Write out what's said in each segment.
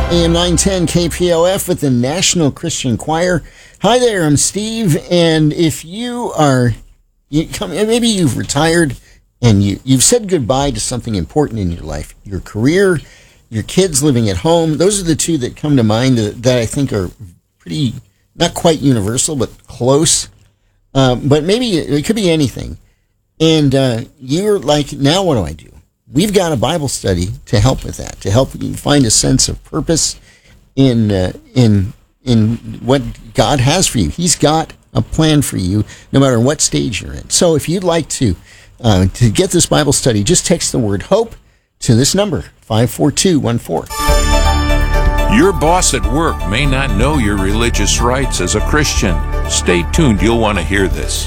AM 910 KPOF with the National Christian Choir. Hi there, I'm Steve, and if maybe you've retired and you've said goodbye to something important in your life, your career, your kids living at home. Those are the two that come to mind that I think are pretty, not quite universal, but close. But maybe it could be anything. And you're like, now what do I do? We've got a Bible study to help with that, to help you find a sense of purpose in what God has for you. He's got a plan for you, no matter what stage you're in. So if you'd like to get this Bible study, just text the word HOPE to this number, 54214. Your boss at work may not know your religious rights as a Christian. Stay tuned, you'll want to hear this.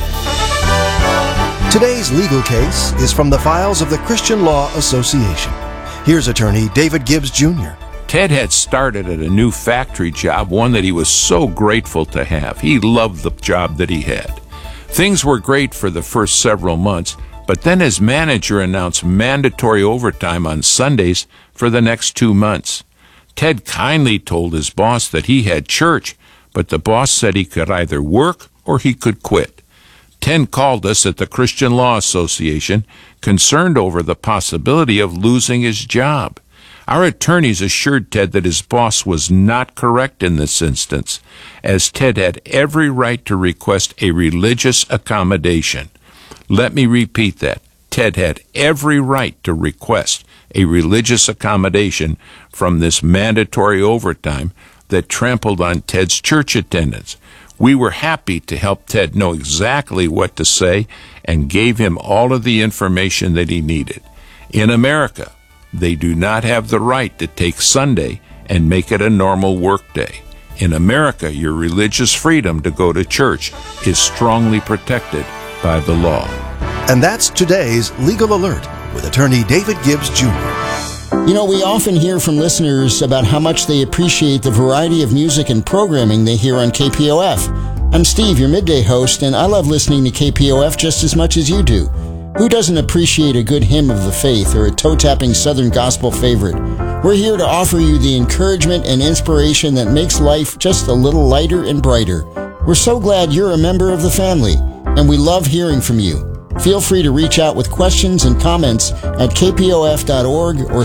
Today's legal case is from the files of the Christian Law Association. Here's attorney David Gibbs, Jr. Ted had started at a new factory job, one that he was so grateful to have. He loved the job that he had. Things were great for the first several months, but then his manager announced mandatory overtime on Sundays for the next 2 months. Ted kindly told his boss that he had church, but the boss said he could either work or he could quit. Ted called us at the Christian Law Association, concerned over the possibility of losing his job. Our attorneys assured Ted that his boss was not correct in this instance, as Ted had every right to request a religious accommodation. Let me repeat that. Ted had every right to request a religious accommodation from this mandatory overtime that trampled on Ted's church attendance. We were happy to help Ted know exactly what to say and gave him all of the information that he needed. In America, they do not have the right to take Sunday and make it a normal work day. In America, your religious freedom to go to church is strongly protected by the law. And that's today's Legal Alert with attorney David Gibbs, Jr. You know, we often hear from listeners about how much they appreciate the variety of music and programming they hear on KPOF. I'm Steve, your midday host, and I love listening to KPOF just as much as you do. Who doesn't appreciate a good hymn of the faith or a toe-tapping Southern gospel favorite? We're here to offer you the encouragement and inspiration that makes life just a little lighter and brighter. We're so glad you're a member of the family, and we love hearing from you. Feel free to reach out with questions and comments at kpof.org or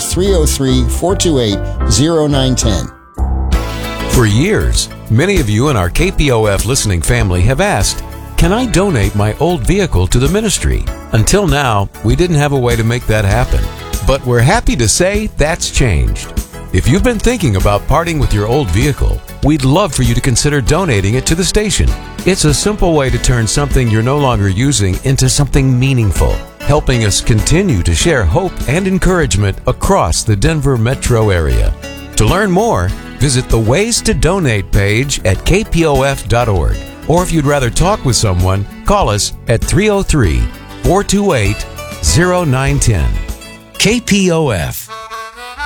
303-428-0910. For years, many of you in our KPOF listening family have asked, can I donate my old vehicle to the ministry? Until now, we didn't have a way to make that happen. But we're happy to say that's changed. If you've been thinking about parting with your old vehicle, we'd love for you to consider donating it to the station. It's a simple way to turn something you're no longer using into something meaningful, helping us continue to share hope and encouragement across the Denver metro area. To learn more, visit the Ways to Donate page at kpof.org. Or if you'd rather talk with someone, call us at 303-428-0910. KPOF.